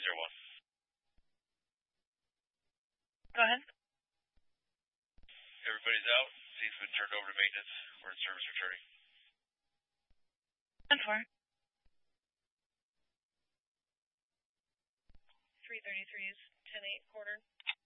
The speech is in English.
301. Go ahead. Everybody's out. Seat's been turned over to maintenance. We're in service returning. 10-4. 333 is 10-8 quartered.